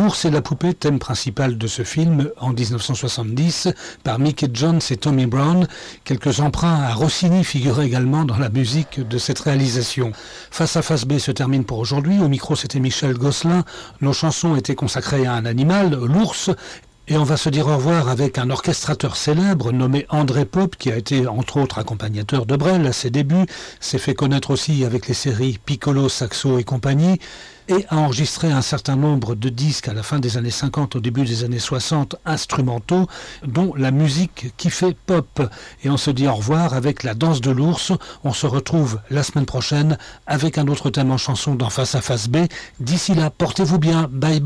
L'ours et la poupée, thème principal de ce film en 1970 par Mickey Jones et Tommy Brown. Quelques emprunts à Rossini figuraient également dans la musique de cette réalisation. Face à Face B se termine pour aujourd'hui. Au micro, c'était Michel Gosselin. Nos chansons étaient consacrées à un animal, l'ours. Et on va se dire au revoir avec un orchestrateur célèbre nommé André Pope, qui a été entre autres accompagnateur de Brel à ses débuts, s'est fait connaître aussi avec les séries Piccolo, Saxo et compagnie, et a enregistré un certain nombre de disques à la fin des années 50, au début des années 60, instrumentaux, dont la musique qui fait pop. Et on se dit au revoir avec la danse de l'ours. On se retrouve la semaine prochaine avec un autre thème en chanson dans Face à Face B. D'ici là, portez-vous bien. Bye bye.